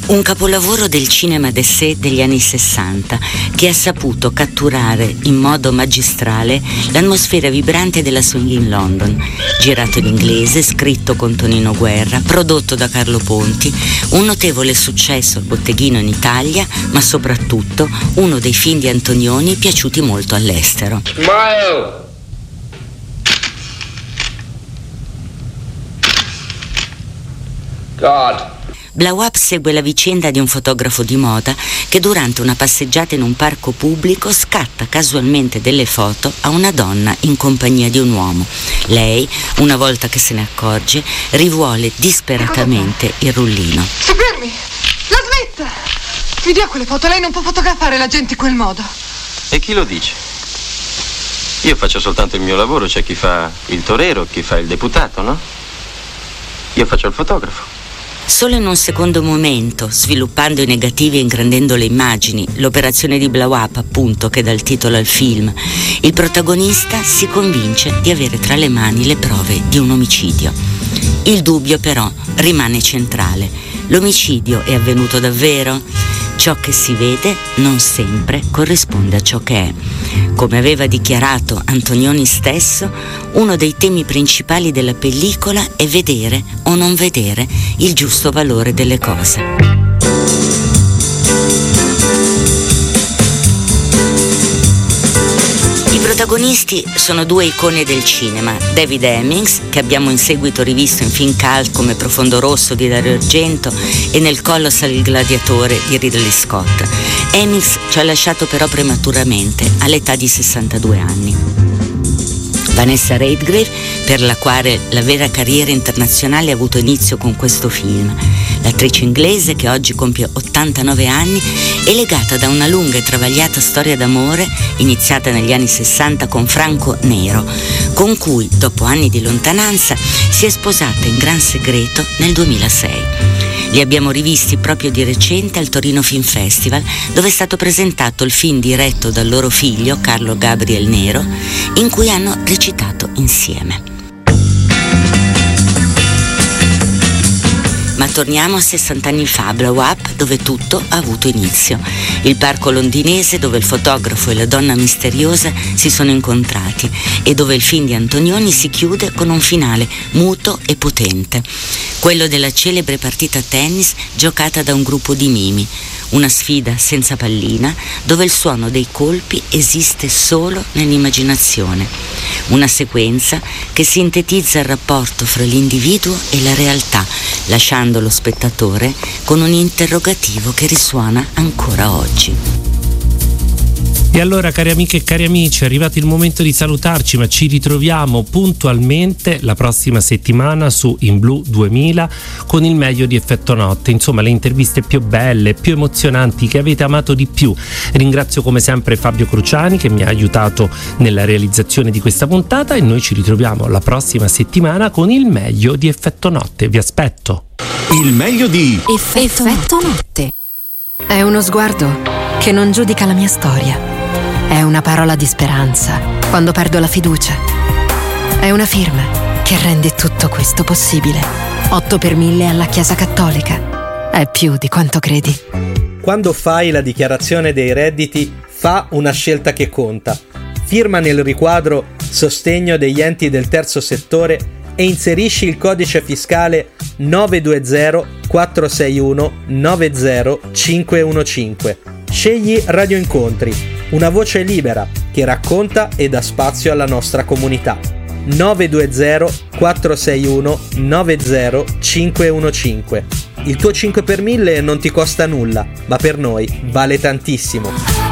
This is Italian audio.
Un capolavoro del cinema d'essai degli anni 60 che ha saputo catturare in modo magistrale l'atmosfera vibrante della swing in London, girato in inglese, scritto con Tonino Guerra, prodotto da Carlo Ponti, un notevole successo al botteghino in Italia, ma soprattutto uno dei film di Antonioni piaciuti molto all'estero. Smile! God. Blow Up segue la vicenda di un fotografo di moda che durante una passeggiata in un parco pubblico scatta casualmente delle foto a una donna in compagnia di un uomo. Lei, una volta che se ne accorge, rivuole disperatamente il rullino. Si fermi! La smetta! Mi dia quelle foto, lei non può fotografare la gente in quel modo. E chi lo dice? Io faccio soltanto il mio lavoro, c'è chi fa il torero, chi fa il deputato, no? Io faccio il fotografo. Solo in un secondo momento, sviluppando i negativi e ingrandendo le immagini, l'operazione di Blow Up, appunto, che dà il titolo al film, il protagonista si convince di avere tra le mani le prove di un omicidio. Il dubbio però rimane centrale. L'omicidio è avvenuto davvero? Ciò che si vede non sempre corrisponde a ciò che è. Come aveva dichiarato Antonioni stesso, uno dei temi principali della pellicola è vedere o non vedere il giusto valore delle cose. I protagonisti sono due icone del cinema: David Hemmings, che abbiamo in seguito rivisto in film cult come Profondo Rosso di Dario Argento e nel Colossal il gladiatore di Ridley Scott. Hemmings ci ha lasciato però prematuramente, all'età di 62 anni. Vanessa Redgrave, per la quale la vera carriera internazionale ha avuto inizio con questo film. L'attrice inglese, che oggi compie 89 anni, è legata da una lunga e travagliata storia d'amore iniziata negli anni 60 con Franco Nero, con cui, dopo anni di lontananza, si è sposata in gran segreto nel 2006. Li abbiamo rivisti proprio di recente al Torino Film Festival, dove è stato presentato il film diretto dal loro figlio, Carlo Gabriel Nero, in cui hanno recitato insieme. Ma torniamo a 60 anni fa, Blow Up, dove tutto ha avuto inizio. Il parco londinese dove il fotografo e la donna misteriosa si sono incontrati e dove il film di Antonioni si chiude con un finale muto e potente. Quello della celebre partita a tennis giocata da un gruppo di mimi. Una sfida senza pallina dove il suono dei colpi esiste solo nell'immaginazione. Una sequenza che sintetizza il rapporto fra l'individuo e la realtà, lasciando lo spettatore con un interrogativo che risuona ancora oggi. E allora, cari amiche e cari amici, è arrivato il momento di salutarci, ma ci ritroviamo puntualmente la prossima settimana su In Blu 2000 con il meglio di Effetto Notte, insomma le interviste più belle, più emozionanti, che avete amato di più. Ringrazio come sempre Fabio Cruciani, che mi ha aiutato nella realizzazione di questa puntata, e noi ci ritroviamo la prossima settimana con il meglio di Effetto Notte. Vi aspetto. Il meglio di Effetto Notte. È uno sguardo che non giudica la mia storia. È una parola di speranza quando perdo la fiducia. È una firma che rende tutto questo possibile. 8 per 1000 alla Chiesa Cattolica. È più di quanto credi. Quando fai la dichiarazione dei redditi, fa una scelta che conta. Firma nel riquadro Sostegno degli enti del terzo settore e inserisci il codice fiscale 920 461 90515. Scegli Radio Incontri, una voce libera che racconta e dà spazio alla nostra comunità. 920 461 90515. Il tuo 5 per 1000 non ti costa nulla, ma per noi vale tantissimo.